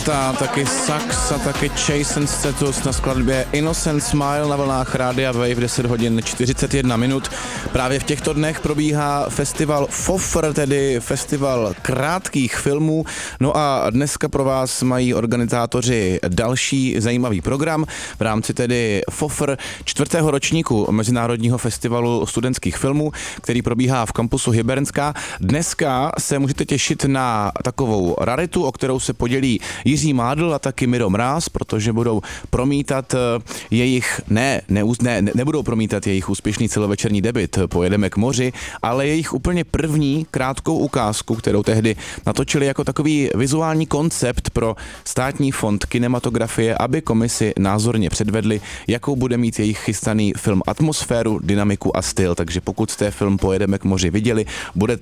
Marta, taky Sax a taky Jason Status na skladbě Innocent Smile na vlnách Rádia Wave 10 hodin 41 minut. Právě v těchto dnech probíhá festival FOFR, tedy festival krátkých filmů. No a dneska pro vás mají organizátoři další zajímavý program v rámci tedy FOFR 4. ročníku Mezinárodního festivalu studentských filmů, který probíhá v kampusu Hybernská. Dneska se můžete těšit na takovou raritu, o kterou se podělí Jiří Mádl a taky Miro Mráz, protože budou promítat jejich, nebudou promítat jejich úspěšný celovečerní debut Pojedeme k moři, ale jejich úplně první krátkou ukázku, kterou tehdy natočili jako takový vizuální koncept pro Státní fond kinematografie, aby komisi názorně předvedli, jakou bude mít jejich chystaný film atmosféru, dynamiku a styl. Takže pokud jste film Pojedeme k moři viděli, bude